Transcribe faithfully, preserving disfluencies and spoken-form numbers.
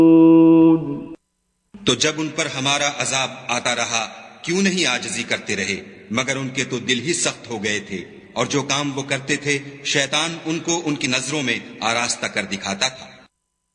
तो जब उन पर हमारा अजाब आता रहा क्यों नहीं आजिजी करते रहे, मगर उनके तो दिल ही सख्त हो गए थे, और जो काम वो करते थे शैतान उनको उनकी नजरों में आरास्ता कर दिखाता था।